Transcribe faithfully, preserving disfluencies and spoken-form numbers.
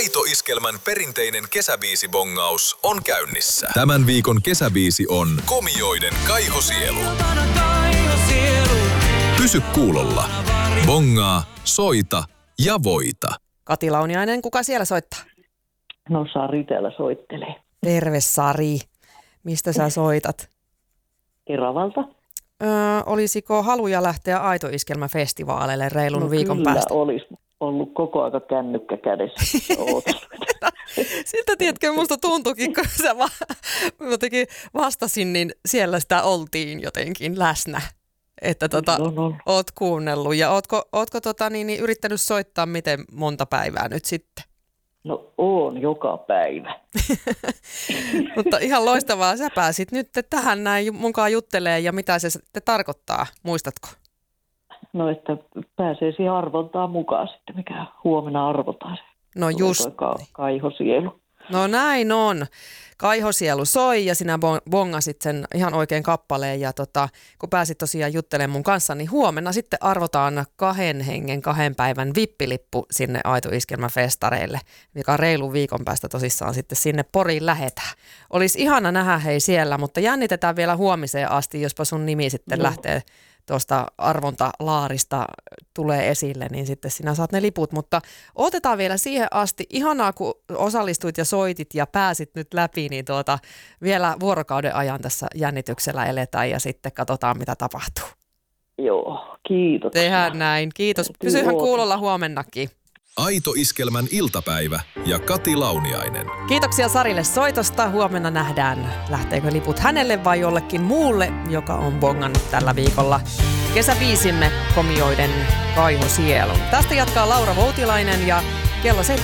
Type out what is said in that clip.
Aito Iskelmän perinteinen kesäbiisibongaus on käynnissä. Tämän viikon kesäbiisi on Komioiden Kaihosielu. Pysy kuulolla. Bongaa, soita ja voita. Kati Launiainen, kuka siellä soittaa? No Sari täällä soittelee. Terve Sari. Mistä sä soitat? Keravalta. Öö, olisiko haluja lähteä Aito Iskelmä-festivaaleille reilun no, viikon kyllä päästä? olisi ollut koko aika kännykkä kädessä. Siltä tiedätkö, musta tuntuukin, kun sä va- jotenkin vastasin, niin siellä sitä oltiin jotenkin läsnä. Että tota, no, no. oot kuunnellut ja ootko, ootko tota, niin, niin, yrittänyt soittaa miten monta päivää nyt sitten? No on joka päivä. Mutta ihan loistavaa, sä pääsit nyt tähän näin munkaan juttelee ja mitä se sitten tarkoittaa, muistatko? No että pääsee siihen arvontaan mukaan sitten, mikä huomenna arvotaan se. No just. Ka- kaihosielu. No näin on. Kaihosielu soi ja sinä bongasit sen ihan oikein kappaleen ja tota, kun pääsit tosiaan juttelemaan mun kanssa, niin huomenna sitten arvotaan kahden hengen kahden päivän vippilippu sinne Aito Iskelmä-festareille, mikä on reilun viikon päästä tosissaan sitten sinne Poriin lähetään. Olisi ihana nähdä hei siellä, mutta jännitetään vielä huomiseen asti, jospa sun nimi sitten no. lähtee tuosta arvontalaarista tulee esille, niin sitten sinä saat ne liput, mutta otetaan vielä siihen asti. Ihanaa, kun osallistuit ja soitit ja pääsit nyt läpi, niin tuota, vielä vuorokauden ajan tässä jännityksellä eletään ja sitten katsotaan, mitä tapahtuu. Joo, kiitos. Tehdään näin. Kiitos. Pysyhän kuulolla huomennakin. Aito Iskelmän iltapäivä ja Kati Launiainen. Kiitoksia Sarille soitosta. Huomenna nähdään, lähteekö liput hänelle vai jollekin muulle, joka on bongannut tällä viikolla kesäbiisimme Komioiden Kaihosielun. Tästä jatkaa Laura Voutilainen ja kello